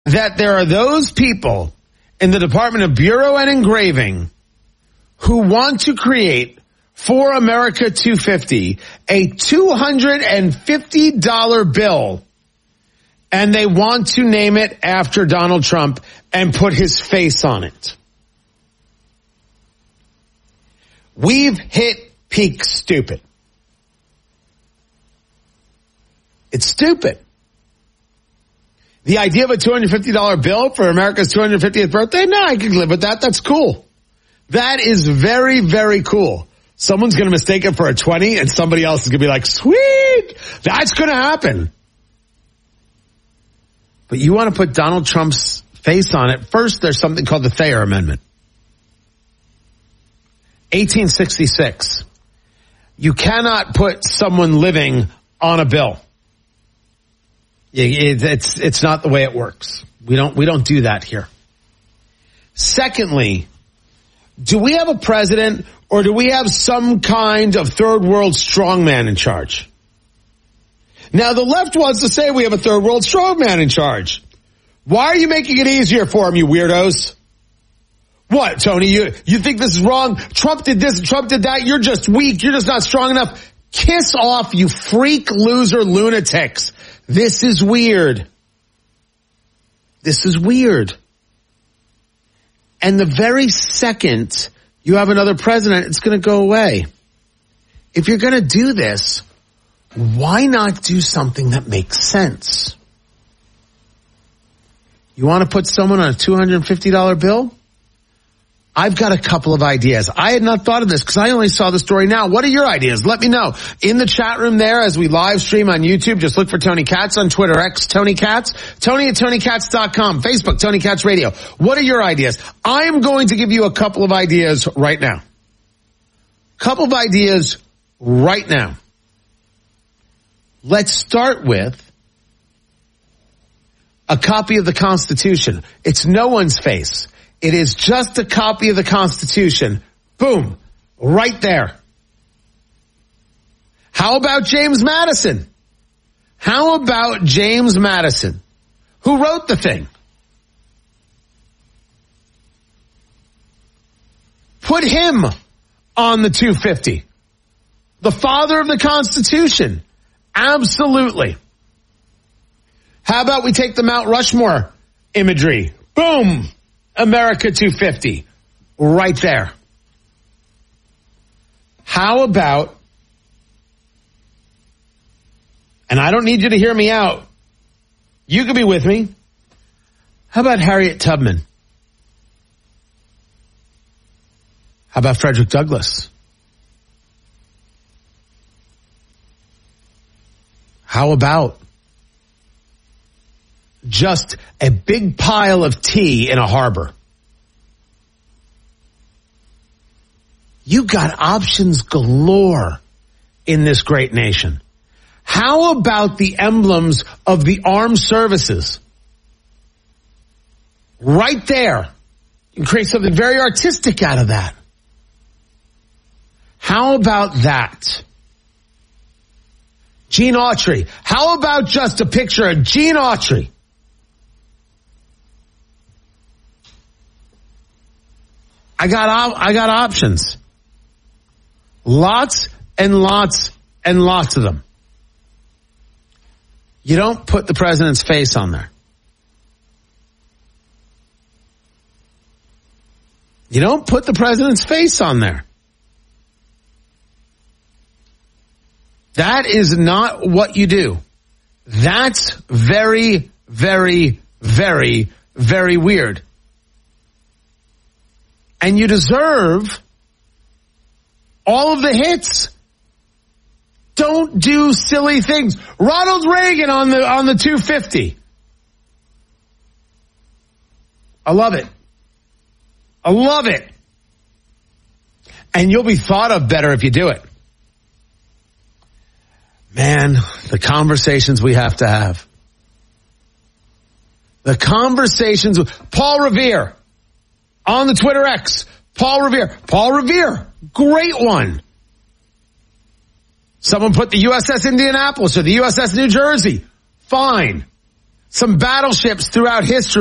that there are those people in the Department of Bureau and Engraving who want to create for America 250 a $250 bill, and they want to name it after Donald Trump and put his face on it. We've hit peak stupid. It's stupid. The idea of a $250 bill for America's 250th birthday? No, I can live with that. That's cool. That is very, very cool. Someone's going to mistake it for a 20 and somebody else is going to be like, sweet, that's going to happen. But you want to put Donald Trump's face on it. First, there's something called the Thayer Amendment. 1866. You cannot put someone living on a bill. It's not the way it works. We don't do that here. Secondly, do we have a president or do we have some kind of third world strongman in charge? Now, the left wants to say we have a third world strongman in charge. Why are you making it easier for him, you weirdos? What, Tony? You think this is wrong? Trump did this, Trump did that. You're just weak. You're just not strong enough. Kiss off, you freak loser lunatics. This is weird. This is weird. And the very second you have another president, it's going to go away. If you're going to do this, why not do something that makes sense? You want to put someone on a $250 bill? I've got a couple of ideas. I had not thought of this because I only saw the story now. What are your ideas? Let me know. In the chat room there as we live stream on YouTube, just look for Tony Katz on Twitter, X, Tony Katz, Tony at TonyKatz.com, Facebook, Tony Katz Radio. What are your ideas? I am going to give you a couple of ideas right now. Couple of ideas right now. Let's start with a copy of the Constitution. It's no one's face. It is just a copy of the Constitution. Boom. Right there. How about James Madison? How about James Madison, who wrote the thing? Put him on the 250. The father of the Constitution. Absolutely. How about we take the Mount Rushmore imagery? Boom. America 250. Right there. How about, and I don't need you to hear me out. You could be with me. How about Harriet Tubman? How about Frederick Douglass? How about just a big pile of tea in a harbor? You got options galore in this great nation. How about the emblems of the armed services? Right there. You can create something very artistic out of that. How about that? Gene Autry. How about just a picture of Gene Autry? I got options. Lots and lots and lots of them. You don't put the president's face on there. You don't put the president's face on there. That is not what you do. That's very, very, very, very weird. And you deserve all of the hits. Don't do silly things. Ronald Reagan on the 250. I love it. I love it. And you'll be thought of better if you do it. Man, the conversations we have to have. The conversations with Paul Revere. On the Twitter X, Paul Revere. Paul Revere, great one. Someone put the USS Indianapolis or the USS New Jersey. Fine. some battleships throughout history